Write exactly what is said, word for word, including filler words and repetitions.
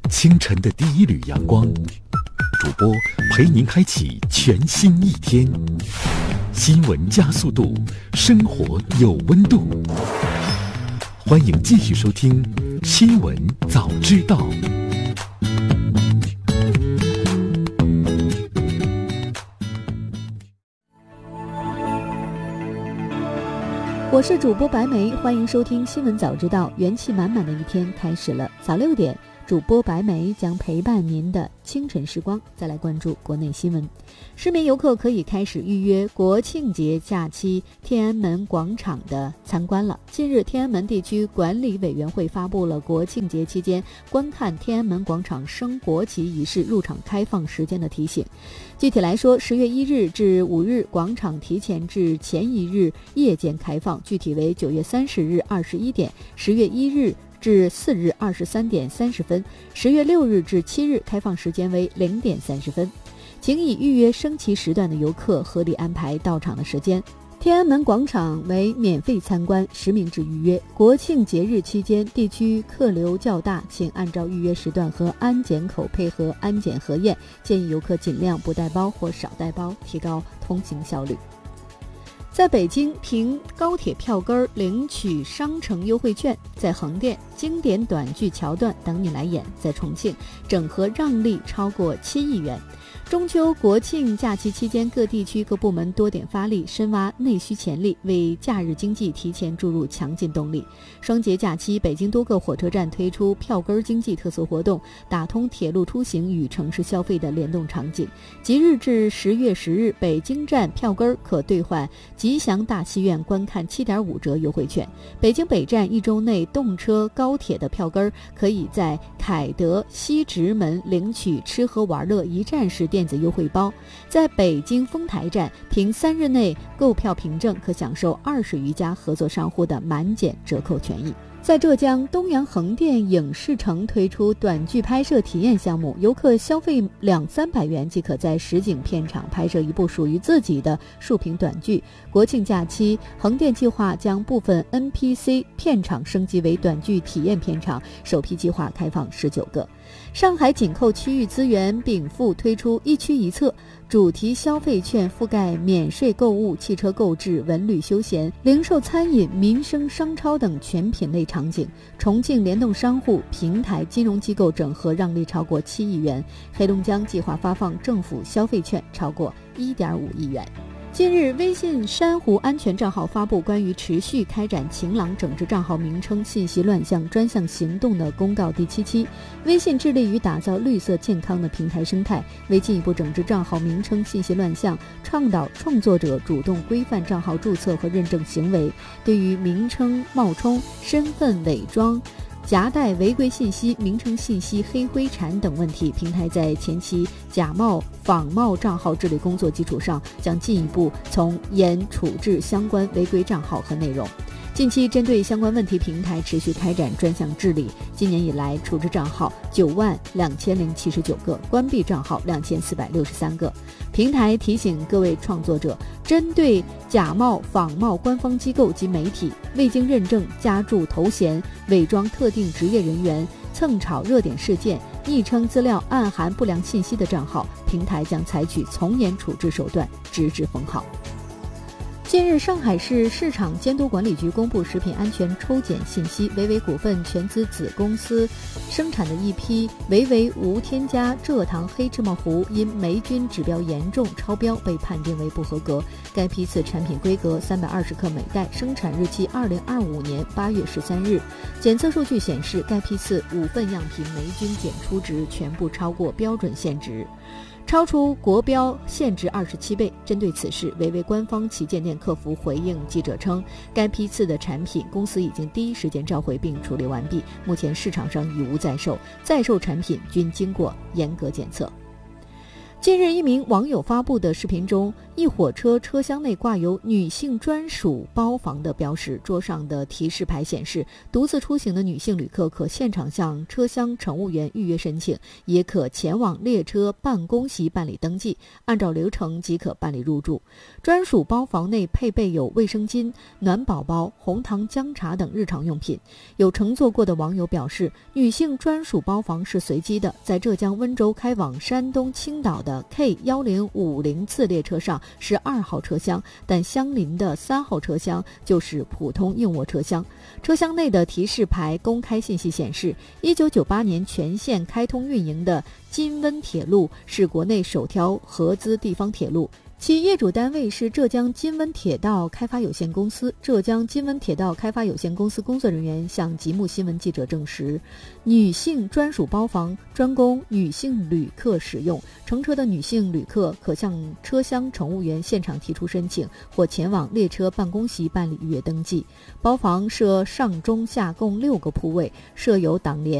清晨的第一缕阳光，主播陪您开启全新一天。新闻加速度，生活有温度。欢迎继续收听《新闻早知道》。 我是主播白梅，欢迎收听《新闻早知道》。元气满满的一天开始了，早六点，主播白梅将陪伴您的清晨时光。再来关注国内新闻。市民游客可以开始预约国庆节假期天安门广场的参观了。近日，天安门地区管理委员会发布了国庆节期间观看天安门广场升国旗仪式入场开放时间的提醒。具体来说，十月一日至五日广场提前至前一日夜间开放，具体为九月三十日二十一点，十月一日至四日二十三点三十分，十月六日至七日开放时间为零点三十分。请以预约升旗时段的游客合理安排到场的时间。天安门广场为免费参观，实名制预约。国庆节日期间地区客流较大，请按照预约时段和安检口配合安检核验，建议游客尽量不带包或少带包，提高通行效率。在北京凭高铁票根领取商城优惠券，在横店经典短剧桥段等你来演，在重庆整合让利超过七亿元。中秋国庆假期期间，各地区各部门多点发力，深挖内需潜力，为假日经济提前注入强劲动力。双节假期，北京多个火车站推出票根经济特色活动，打通铁路出行与城市消费的联动场景。即日至十月十日，北京站票根可兑换吉祥大戏院观看 七点五 折优惠券。北京北站一周内动车高铁的票根可以在凯德西直门领取吃喝玩乐一站式电子优惠包。在北京丰台站，凭三日内购票凭证可享受二十余家合作商户的满减折扣权益。在浙江东阳横店影视城推出短剧拍摄体验项目，游客消费两三百元即可在实景片场拍摄一部属于自己的竖屏短剧。国庆假期，横店计划将部分 N P C 片场升级为短剧体验片场，首批计划开放十九个。上海紧扣区域资源，禀赋推出一区一策主题消费券，覆盖免税购物、汽车购置、文旅休闲、零售餐饮、民生商超等全品类场景。重庆联动商户、平台、金融机构整合让利超过七亿元。黑龙江计划发放政府消费券超过 一点五亿元。近日，微信珊瑚安全账号发布关于持续开展晴朗整治账号名称信息乱象专项行动的公告第七期。微信致力于打造绿色健康的平台生态，为进一步整治账号名称信息乱象，倡导创作者主动规范账号注册和认证行为。对于名称冒充、身份伪装、夹带违规信息、名称信息黑灰产等问题，平台在前期假冒、仿冒账号治理工作基础上，将进一步从严处置相关违规账号和内容。近期针对相关问题，平台持续开展专项治理。今年以来，处置账号九万两千零七十九个，关闭账号两千四百六十三个。平台提醒各位创作者，针对假冒、仿冒官方机构及媒体，未经认证加注头衔、伪装特定职业人员、蹭炒热点事件、昵称资料暗含不良信息的账号，平台将采取从严处置手段，直至封号。近日，上海市市场监督管理局公布食品安全抽检信息，维维股份全资子公司生产的一批维维无添加蔗糖黑芝麻糊因霉菌指标严重超标，被判定为不合格。该批次产品规格三百二十克每袋，生产日期二零二五年八月十三日。检测数据显示，该批次五份样品霉菌检出值全部超过标准限值，超出国标限值二十七倍。针对此事，维维官方旗舰店客服回应记者称，该批次的产品公司已经第一时间召回并处理完毕，目前市场上已无在售，在售产品均经过严格检测。 近日，一名网友发布的视频中，一火车车厢内挂有女性专属包房的标识，桌上的提示牌显示，独自出行的女性旅客可现场向车厢乘务员预约申请，也可前往列车办公席办理登记，按照流程即可办理入住。专属包房内配备有卫生巾、暖宝宝、红糖姜茶等日常用品。有乘坐过的网友表示，女性专属包房是随机的，在浙江温州开往山东青岛的 K 一零五零次列车上是二号车厢，但相邻的三号车厢就是普通硬卧车厢。车厢内的提示牌公开信息显示，一九九八年全线开通运营的金温铁路是国内首条合资地方铁路，其业主单位是浙江金温铁道开发有限公司。浙江金温铁道开发有限公司工作人员向极目新闻记者证实，女性专属包房专供女性旅客使用，乘车的女性旅客可向车厢乘务员现场提出申请，或前往列车办公席办理预约登记。包房设上中下共六个铺位，设有挡帘。